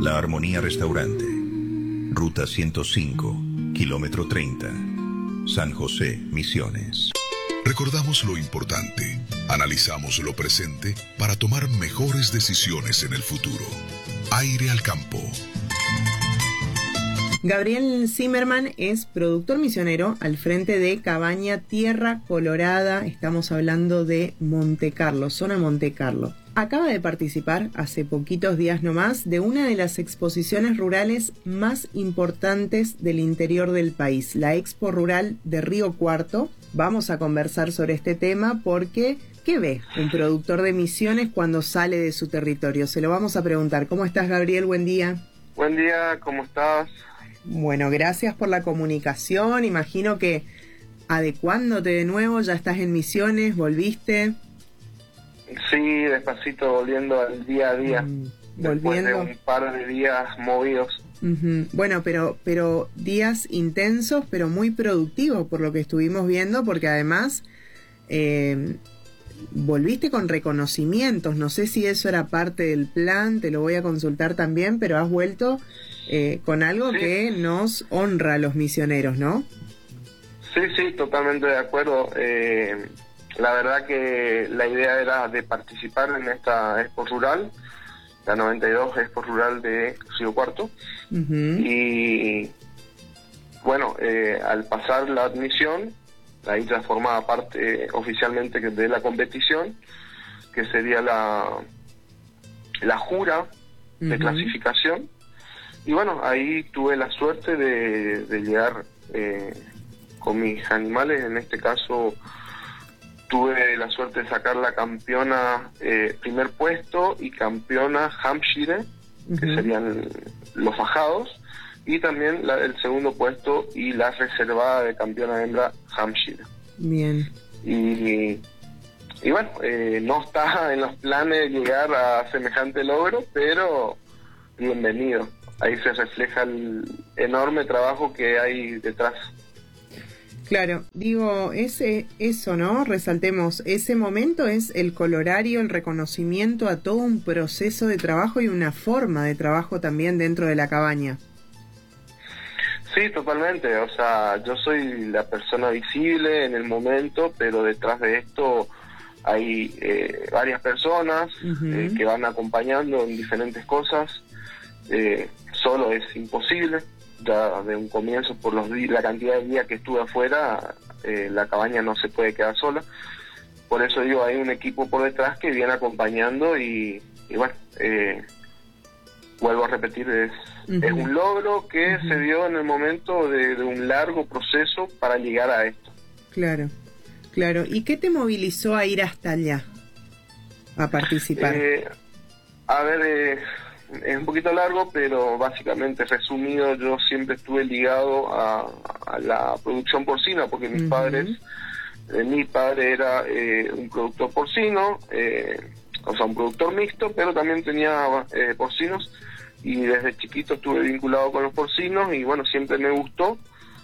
La Armonía Restaurante. Ruta 105, kilómetro 30. San José, Misiones. Recordamos lo importante, analizamos lo presente para tomar mejores decisiones en el futuro. Aire al campo. Gabriel Zimmerman es productor misionero al frente de Cabaña Tierra Colorada. Estamos hablando de Monte Carlo, zona Monte Carlo. Acaba de participar hace poquitos días nomás de una de las exposiciones rurales más importantes del interior del país, la Expo Rural de Río Cuarto. Vamos a conversar sobre este tema porque ¿qué ve un productor de Misiones cuando sale de su territorio? Se lo vamos a preguntar. ¿Cómo estás, Gabriel? Buen día. Buen día, ¿cómo estás? Bueno, gracias por la comunicación. Imagino que adecuándote de nuevo, ya estás en Misiones, volviste. Sí, despacito, volviendo al día a día. Después de un par de días movidos. Bueno, pero días intensos, pero muy productivos por lo que estuvimos viendo, porque además volviste con reconocimientos. No sé si eso era parte del plan, te lo voy a consultar también, pero has vuelto con algo sí, que nos honra a los misioneros, ¿no? Sí, totalmente de acuerdo. La verdad que la idea era de participar en esta Expo Rural, la 92 Expo Rural de Río Cuarto. Y bueno, al pasar la admisión, ahí ya formaba parte oficialmente de la competición, que sería la jura de clasificación. Y bueno, ahí tuve la suerte de llegar con mis animales. En este caso tuve la suerte de sacar la campeona primer puesto y campeona Hampshire, que serían los fajados, y también el segundo puesto y la reservada de campeona hembra Hampshire. Bien. Y bueno, no está en los planes llegar a semejante logro, pero bienvenido. Ahí se refleja el enorme trabajo que hay detrás. Claro, digo, eso, ¿no? Resaltemos, ese momento es el colorario, el reconocimiento a todo un proceso de trabajo y una forma de trabajo también dentro de la cabaña. Sí, totalmente. O sea, yo soy la persona visible en el momento, pero detrás de esto hay varias personas que van acompañando en diferentes cosas. Solo es imposible. Ya de un comienzo, por la cantidad de días que estuve afuera, la cabaña no se puede quedar sola. Por eso digo, hay un equipo por detrás que viene acompañando y bueno, vuelvo a repetir, es un logro que se dio en el momento de un largo proceso para llegar a esto. Claro. ¿Y qué te movilizó a ir hasta allá, a participar? Es un poquito largo, pero básicamente resumido, yo siempre estuve ligado a la producción porcina, porque mis padres, mi padre era un productor porcino, o sea, un productor mixto, pero también tenía porcinos, y desde chiquito estuve vinculado con los porcinos, y bueno, siempre me gustó.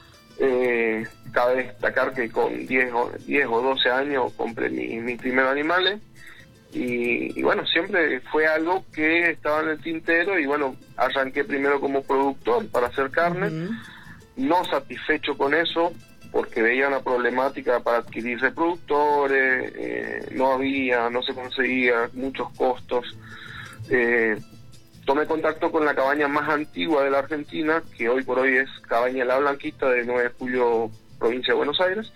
Cabe destacar que con 10 o 12 años compré mis primeros animales. Y bueno, siempre fue algo que estaba en el tintero y bueno, arranqué primero como productor para hacer carne, no satisfecho con eso porque veía una problemática para adquirir reproductores, no se conseguía, muchos costos. Tomé contacto con la cabaña más antigua de la Argentina, que hoy por hoy es Cabaña La Blanquita de 9 de Julio, provincia de Buenos Aires.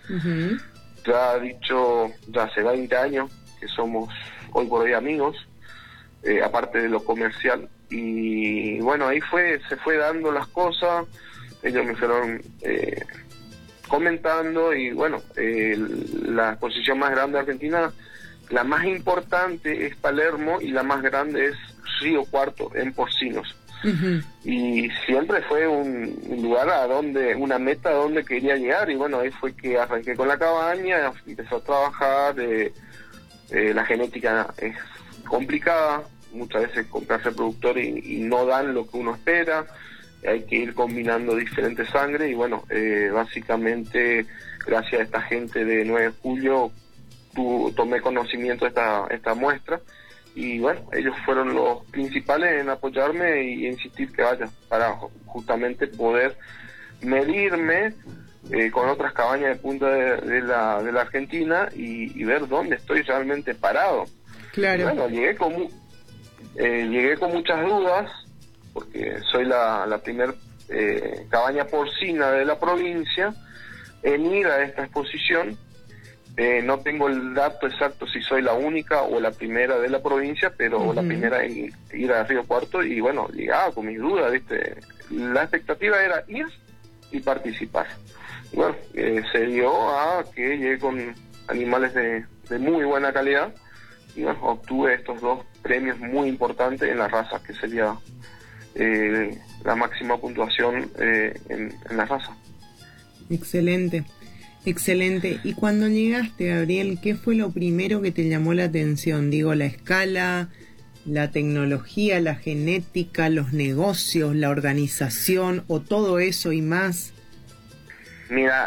Ya hace 20 años que somos hoy por hoy amigos, aparte de lo comercial. Y bueno, ahí se fue dando las cosas, ellos me fueron comentando y bueno, la exposición más grande de Argentina, la más importante es Palermo y la más grande es Río Cuarto en porcinos. Y siempre fue un lugar una meta a donde quería llegar, y bueno, ahí fue que arranqué con la cabaña, empecé a trabajar. La genética es complicada, muchas veces comprar reproductor y no dan lo que uno espera, hay que ir combinando diferentes sangre y bueno, básicamente gracias a esta gente de 9 de julio tomé conocimiento de esta muestra y bueno, ellos fueron los principales en apoyarme y insistir que vaya, para justamente poder medirme con otras cabañas de punta de la Argentina y ver dónde estoy realmente parado. Claro. Y bueno, llegué con muchas dudas, porque soy la primer cabaña porcina de la provincia en ir a esta exposición. No tengo el dato exacto si soy la única o la primera de la provincia, pero la primera en ir a Río Cuarto, y bueno, llegaba con mis dudas, ¿viste? La expectativa era ir y participar. Y bueno, se dio a que llegué con animales de muy buena calidad, y bueno, obtuve estos 2 premios muy importantes en las razas, que sería la máxima puntuación en la raza. Excelente. Excelente. Y cuando llegaste, Gabriel, ¿qué fue lo primero que te llamó la atención? Digo, la escala, la tecnología, la genética, los negocios, la organización, o todo eso y más. Mira,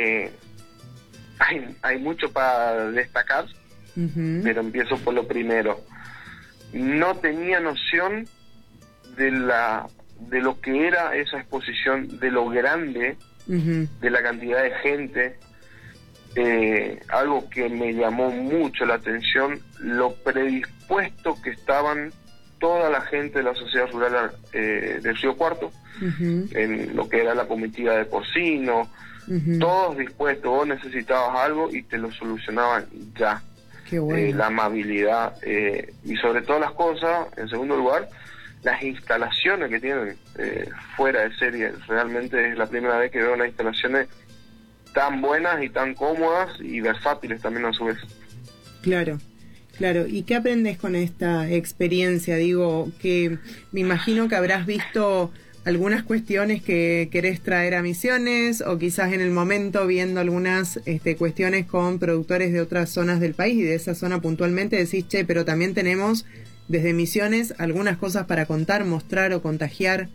hay mucho para destacar, pero empiezo por lo primero. No tenía noción de lo que era esa exposición, de lo grande, de la cantidad de gente. Algo que me llamó mucho la atención, lo predispuesto que estaban toda la gente de la sociedad rural del Río Cuarto, en lo que era la comitiva de porcino, todos dispuestos. Vos necesitabas algo y te lo solucionaban ya. Qué bueno. La amabilidad, y sobre todas las cosas, en segundo lugar, las instalaciones que tienen fuera de serie. Realmente es la primera vez que veo unas instalaciones tan buenas y tan cómodas y versátiles también a su vez. Claro, claro. ¿Y qué aprendes con esta experiencia? Digo, que me imagino que habrás visto algunas cuestiones que querés traer a Misiones, o quizás en el momento viendo algunas cuestiones con productores de otras zonas del país, y de esa zona puntualmente decís, che, pero también tenemos desde Misiones algunas cosas para contar, mostrar o contagiar.